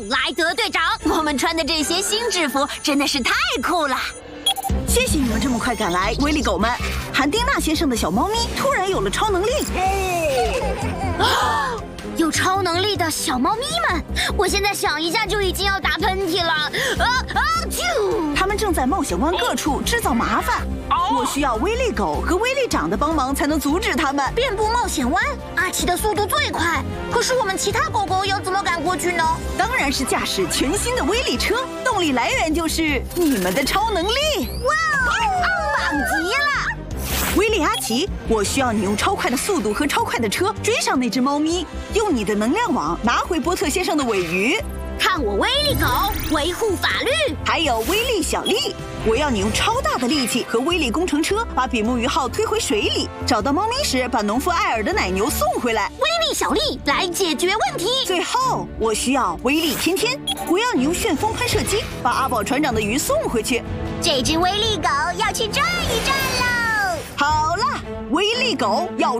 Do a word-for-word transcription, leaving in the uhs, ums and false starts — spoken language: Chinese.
莱德队长，我们穿的这些新制服真的是太酷了！ 谢谢你们这么快赶来，威力狗们。韩丁纳先生的小猫咪突然有了超能力。 有超能力的小猫咪们，我现在想一下就已经要打喷嚏了。啊啊啾！ 他们正在冒险湾各处制造麻烦，我需要威力狗和威力长的帮忙才能阻止他们。 遍布冒险湾，阿奇的速度最快，可是我们其他狗狗要怎么赶过去呢？ 当然是驾驶全新的威力车，动力来源就是你们的超能力。 哇哦，棒极了！ 威力阿奇，我需要你用超快的速度和超快的车追上那只猫咪，用你的能量网拿回波特先生的尾鱼。 看我威力狗维护法律， 还有威力小力，我要你用超大的力气和威力工程车把比目鱼号推回水里，找到猫咪时把农夫艾尔的奶牛送回来。 威力小力来解决问题。 最后，我需要威力天天，我要你用旋风喷射机把阿宝船长的鱼送回去。 这只威力狗要去转一转喽！ 好了，威力狗要